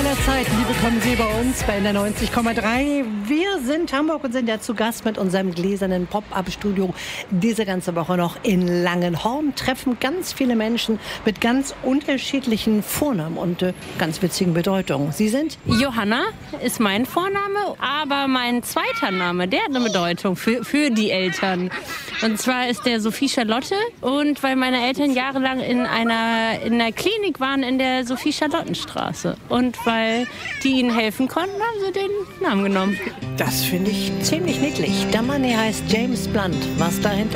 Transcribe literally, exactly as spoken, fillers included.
meiner Zeit. Willkommen Sie bei uns bei N D R neunzig Komma drei. Wir sind Hamburg und sind ja zu Gast mit unserem gläsernen Pop-Up-Studio diese ganze Woche noch in Langenhorn. Treffen ganz viele Menschen mit ganz unterschiedlichen Vornamen und äh, ganz witzigen Bedeutungen. Sie sind? Johanna ist mein Vorname, aber mein zweiter Name, der hat eine Bedeutung für, für die Eltern. Und zwar ist der Sophie Charlotte. Und weil meine Eltern jahrelang in einer, in einer Klinik waren in der Sophie-Charlotten-Straße. Und weil die ihnen helfen konnten, haben sie den Namen genommen. Das finde ich ziemlich niedlich. Der Mann hier heißt James Blunt. Was dahinter